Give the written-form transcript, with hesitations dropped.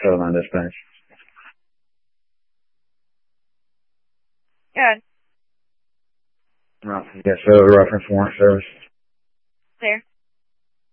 Southern Dispatch. Good. Yes, so reference warrant service. There.